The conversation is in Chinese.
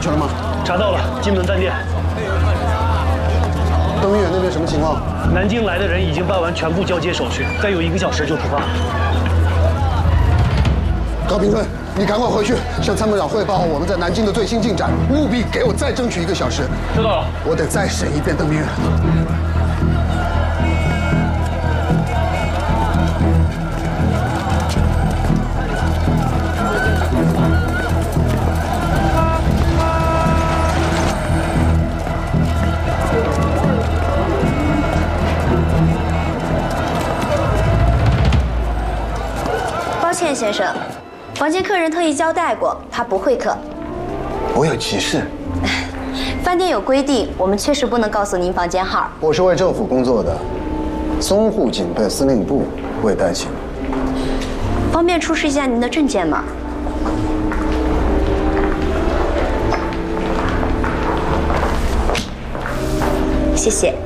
去了吗？ 查到了，金门饭店。 登月那边什么情况？ 南京来的人已经办完全部交接手续，再有1个小时就出发。 高平顺，你赶快回去向参谋长汇报我们在南京的最新进展，务必给我再争取1个小时。 知道了， 我得再审一遍邓明远。 抱歉，先生，房间客人特意交代过，他不会客。 我有急事。 饭店有规定，我们确实不能告诉您房间号。 我是为政府工作的，淞沪警备司令部未待请。 方便出示一下您的证件吗？谢谢。